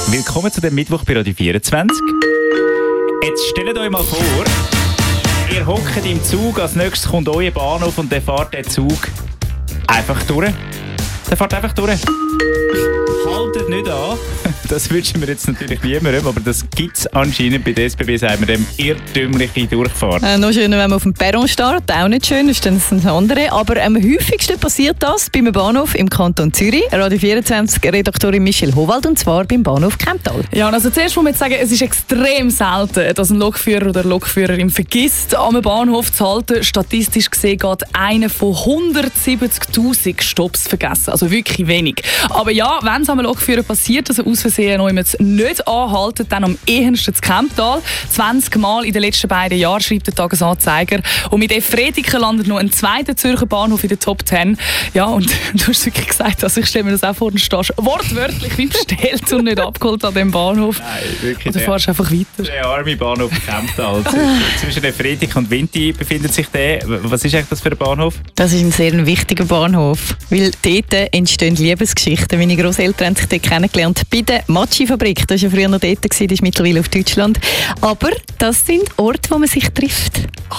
Willkommen zu dem Mittwoch bei Radio 24. Jetzt stellt euch mal vor, ihr hockt im Zug, als nächstes kommt euer Bahnhof und dann fährt der Zug einfach durch. Der fährt einfach durch. Haltet nicht an. Das wünschen wir jetzt natürlich niemandem, aber das gibt es anscheinend bei der SBB, sagen wir dem, irrtümliche Durchfahrt. Noch schöner, wenn man auf dem Perron steht, auch nicht schön, das ist dann das andere. Aber am häufigsten passiert das beim Bahnhof im Kanton Zürich. Radio 24 Redaktorin Michelle Howald, und zwar beim Bahnhof Kemptal. Ja, also zuerst muss man jetzt sagen, es ist extrem selten, dass ein Lokführer oder Lokführerin vergisst, am Bahnhof zu halten. Statistisch gesehen geht einer von 170'000 Stopps vergessen. Also wirklich wenig. Aber ja, wenn es am Lokführer passiert, dass er aus Versehen noch nicht anhalten, dann am ehesten zu Kemptal. 20 Mal in den letzten beiden Jahren, schreibt der Tagesanzeiger. Und mit F. Rediken landet noch ein zweiter Zürcher Bahnhof in der Top 10. Ja, und du hast wirklich gesagt, also ich stelle mir das auch vor, du stehst wortwörtlich wie bestellt und nicht abgeholt an dem Bahnhof. Nein, wirklich. Und du fährst einfach weiter. Der arme Bahnhof Kemptal. Zwischen F. Rediken und Winti befindet sich der. Was ist eigentlich das für ein Bahnhof? Das ist ein sehr wichtiger Bahnhof, weil dort entstehen Liebesgeschichten. Meine Grosseltern haben sich dort kennengelernt bei der Matschi-Fabrik. Das war ja früher noch dort, das ist mittlerweile auf Deutschland. Aber das sind Orte, wo man sich trifft.